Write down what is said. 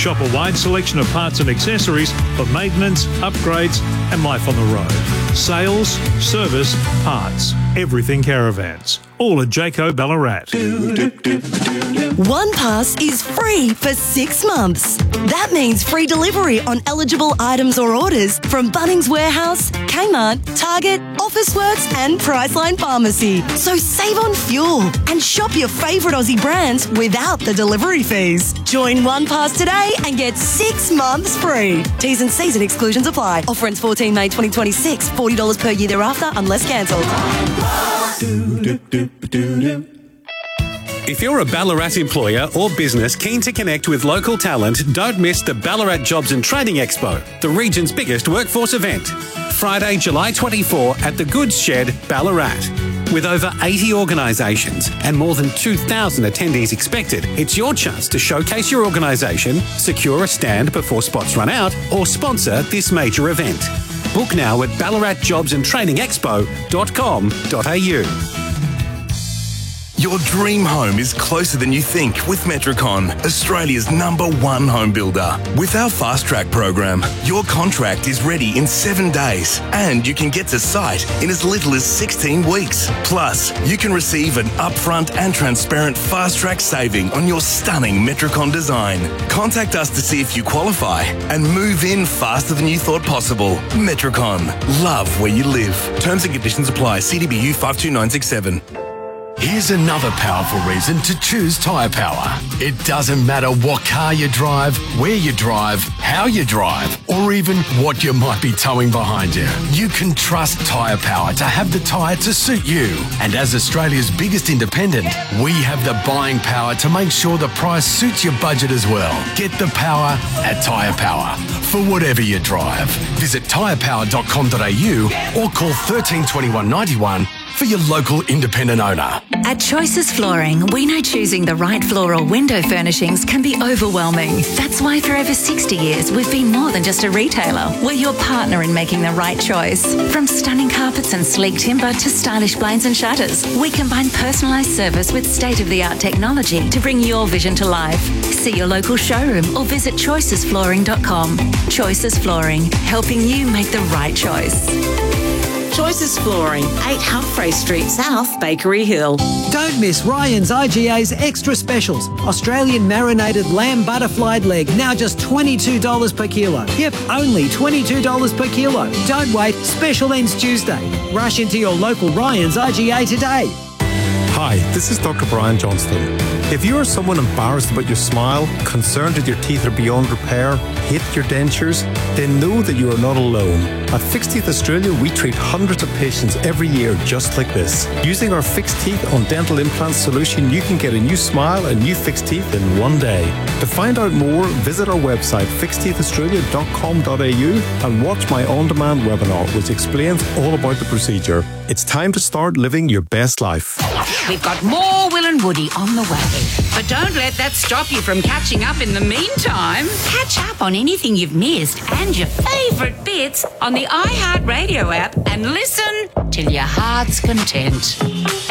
Shop a wide selection of parts and accessories for maintenance, upgrades and life on the road. Sales, service, parts, everything caravans. All at Jayco Ballarat. One Pass is free for 6 months. That means free delivery on eligible items or orders from Bunnings Warehouse, Kmart, Target, Officeworks and Priceline Pharmacy. So save on fuel and shop your favourite Aussie brands without the delivery fees. Join One Pass today and get 6 months free. T's and C's and exclusions apply. Offer ends 14 May 2026. $40 per year thereafter unless cancelled. If you're a Ballarat employer or business keen to connect with local talent, don't miss the Ballarat Jobs and Training Expo, the region's biggest workforce event. Friday, July 24 at the Goods Shed, Ballarat. With over 80 organisations and more than 2,000 attendees expected, it's your chance to showcase your organisation, secure a stand before spots run out, or sponsor this major event. Book now at ballaratjobsandtrainingexpo.com.au. Your dream home is closer than you think with Metricon, Australia's #1 home builder. With our Fast Track program, your contract is ready in 7 days and you can get to site in as little as 16 weeks. Plus, you can receive an upfront and transparent Fast Track saving on your stunning Metricon design. Contact us to see if you qualify and move in faster than you thought possible. Metricon, love where you live. Terms and conditions apply. CDBU 52967. Here's another powerful reason to choose Tyre Power. It doesn't matter what car you drive, where you drive, how you drive, or even what you might be towing behind you. You can trust Tyre Power to have the tyre to suit you. And as Australia's biggest independent, we have the buying power to make sure the price suits your budget as well. Get the power at Tyre Power for whatever you drive. Visit tyrepower.com.au or call 13 21 91 for your local independent owner. At Choices Flooring, we know choosing the right floor or window furnishings can be overwhelming. That's why for over 60 years, we've been more than just a retailer. We're your partner in making the right choice. From stunning carpets and sleek timber to stylish blinds and shutters, we combine personalised service with state-of-the-art technology to bring your vision to life. See your local showroom or visit choicesflooring.com. Choices Flooring, helping you make the right choice. Choices Flooring, 8 Humphrey Street South, Bakery Hill. Don't miss Ryan's IGA's extra specials. Australian marinated lamb butterfly leg, now just $22 per kilo. Yep, only $22 per kilo. Don't wait, special ends Tuesday. Rush into your local Ryan's IGA today. Hi, this is Dr. Brian Johnston. If you are someone embarrassed about your smile, concerned that your teeth are beyond repair, hate your dentures, then know that you are not alone. At Fixed Teeth Australia, we treat hundreds of patients every year just like this. Using our Fixed Teeth on Dental Implants solution, you can get a new smile and new fixed teeth in one day. To find out more, visit our website fixedteethaustralia.com.au and watch my on-demand webinar, which explains all about the procedure. It's time to start living your best life. We've got more Will and Woody on the way. But don't let that stop you from catching up in the meantime. Catch up on anything you've missed and your favourite bits on the iHeartRadio app and listen till your heart's content.